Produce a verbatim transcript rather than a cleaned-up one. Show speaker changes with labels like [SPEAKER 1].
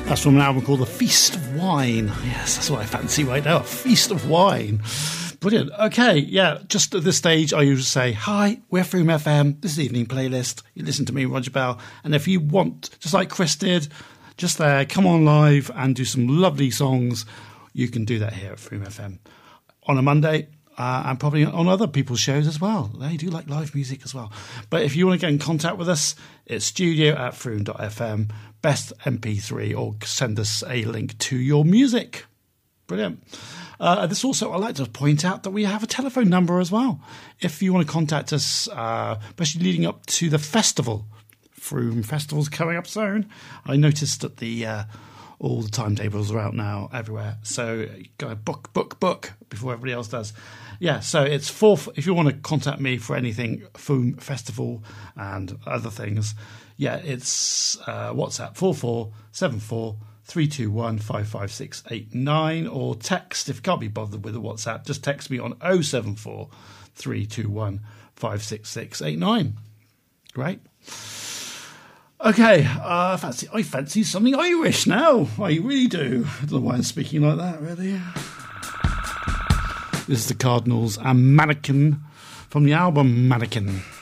[SPEAKER 1] That's from an album called The Feast of Wine. Yes, that's what I fancy right now, a feast of wine. Brilliant. Okay, yeah, just at this stage, I usually say, hi, we're Froome F M, this is the evening playlist. You listen to me, Roger Bell. And if you want, just like Chris did, just there, come on live and do some lovely songs, you can do that here at Froome F M on a Monday. Uh, and probably on other people's shows as well. They do like live music as well. But if you want to get in contact with us, it's studio at froome dot f m, best M P three, or send us a link to your music. Brilliant. Uh, this also, I'd like to point out that we have a telephone number as well. If you want to contact us, uh, especially leading up to the festival, Froome Festival's coming up soon. I noticed that the... Uh, all the timetables are out now everywhere. So go book, book, book before everybody else does. Yeah, so it's four. If you want to contact me for anything Froome Festival and other things, yeah, it's uh, WhatsApp four four seven four three two one five five six eight nine, or text, if you can't be bothered with a WhatsApp, just text me on oh seven four three two one five six six eight nine. Great. Okay, uh, fancy, I fancy something Irish now. I really do. I don't know why I'm speaking like that, really. This is the Cardinals and Mannequin from the album Mannequin.